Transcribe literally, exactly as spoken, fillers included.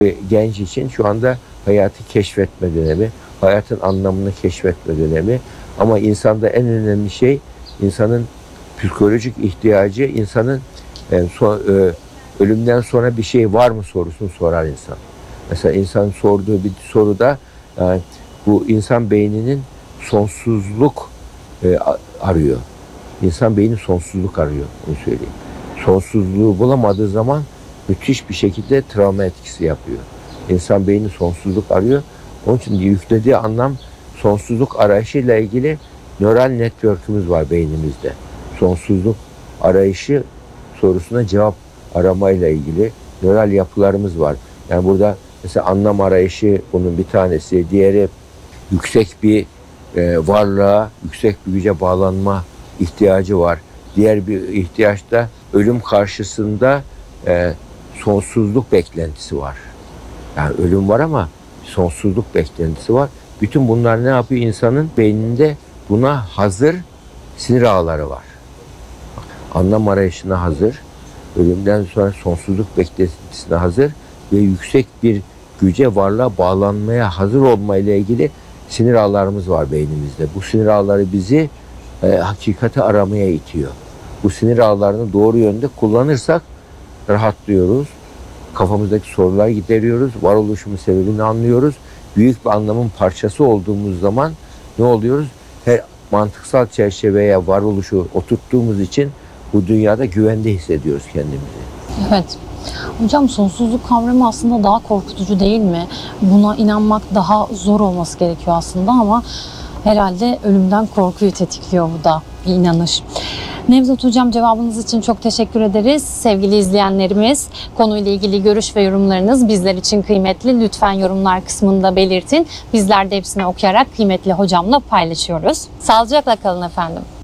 Genç için şu anda hayatı keşfetme dönemi, hayatın anlamını keşfetme dönemi. Ama insanda en önemli şey, insanın psikolojik ihtiyacı, insanın yani so, e, ölümden sonra bir şey var mı sorusunu sorar insan. Mesela insan sorduğu bir soruda yani bu insan beyninin sonsuzluk e, arıyor. İnsan beyni sonsuzluk arıyor, onu söyleyeyim. Sonsuzluğu bulamadığı zaman müthiş bir şekilde travma etkisi yapıyor. İnsan beyni sonsuzluk arıyor. Onun için yüklediği anlam sonsuzluk arayışıyla ilgili nöral network'ümüz var beynimizde. Sonsuzluk arayışı sorusuna cevap aramayla ilgili nöral yapılarımız var. Yani burada mesela anlam arayışı bunun bir tanesi, diğeri yüksek bir e, varlığa, yüksek bir güce bağlanma ihtiyacı var. Diğer bir ihtiyaç da ölüm karşısında e, sonsuzluk beklentisi var. Yani ölüm var ama sonsuzluk beklentisi var. Bütün bunlar ne yapıyor? İnsanın beyninde buna hazır sinir ağları var. Anlam arayışına hazır, ölümden sonra sonsuzluk beklentisine hazır ve yüksek bir güce, varlığa bağlanmaya hazır olmayla ilgili sinir ağlarımız var beynimizde. Bu sinir ağları bizi e, hakikati aramaya itiyor. Bu sinir ağlarını doğru yönde kullanırsak rahatlıyoruz. Kafamızdaki soruları gideriyoruz. Varoluşumun sebebini anlıyoruz. Büyük bir anlamın parçası olduğumuz zaman ne oluyoruz? Her mantıksal çerçeveye varoluşu oturttuğumuz için bu dünyada güvende hissediyoruz kendimizi. Evet. Hocam sonsuzluk kavramı aslında daha korkutucu değil mi? Buna inanmak daha zor olması gerekiyor aslında ama herhalde ölümden korkuyu tetikliyor bu da bir inanış. Nevzat Hocam, cevabınız için çok teşekkür ederiz. Sevgili izleyenlerimiz, konuyla ilgili görüş ve yorumlarınız bizler için kıymetli. Lütfen yorumlar kısmında belirtin. Bizler de hepsini okuyarak kıymetli hocamla paylaşıyoruz. Sağlıcakla kalın efendim.